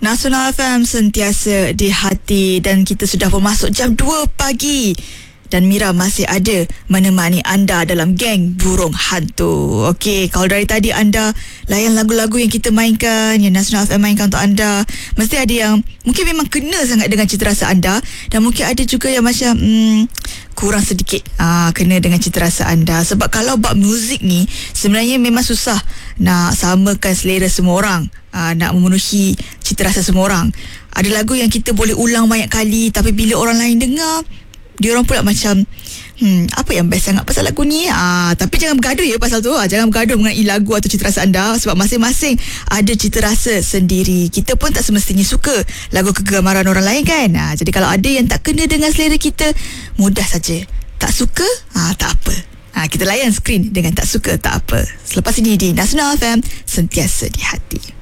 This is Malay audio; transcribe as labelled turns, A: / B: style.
A: Nasional FM sentiasa di hati dan kita sudah pun masuk jam 2 pagi. Dan Mira masih ada menemani anda dalam geng burung hantu. Okey, kalau dari tadi anda layan lagu-lagu yang kita mainkan, yang Nasional FM mainkan untuk anda, mesti ada yang mungkin memang kena sangat dengan cita rasa anda, dan mungkin ada juga yang macam kurang sedikit kena dengan cita rasa anda. Sebab kalau bab muzik ni sebenarnya memang susah nak samakan selera semua orang, nak memenuhi cita rasa semua orang. Ada lagu yang kita boleh ulang banyak kali, tapi bila orang lain dengar, dia orang pula macam apa yang best sangat pasal lagu ni. Tapi jangan bergaduh ya pasal tu. Jangan bergaduh mengenai lagu atau cita rasa anda, sebab masing-masing ada cita rasa sendiri. Kita pun tak semestinya suka lagu kegemaran orang lain kan. Jadi kalau ada yang tak kena dengan selera kita, mudah saja. Tak suka, tak apa. Kita layan skrin dengan tak suka tak apa. Selepas ini di Nasional FM, sentiasa di hati.